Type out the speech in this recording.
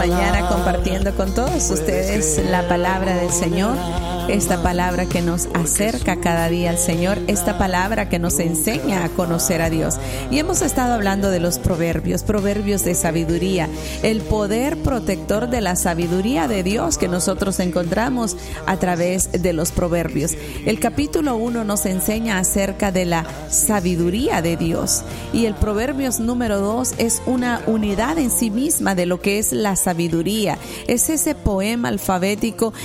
mañana compartiendo con todos ustedes la palabra del Señor, esta palabra que nos acerca cada día al Señor, esta palabra que nos enseña a conocer a Dios. Y hemos estado hablando de los proverbios de sabiduría, el poder protector de la sabiduría de Dios que nosotros encontramos a través de los proverbios. El capítulo 1 nos enseña acerca de la sabiduría de Dios, y el Proverbios número 2 es una unidad en sí misma de lo que es la sabiduría. Es ese poema alfabético